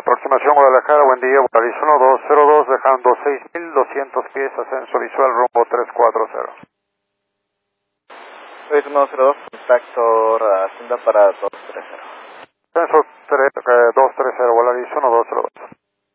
Aproximación Guadalajara, buen día, Volaris 1202, dejando 6.200 pies, ascenso visual, rumbo 340. 6102, contacto Hacienda para 230. Ascenso 230, Volaris 1202.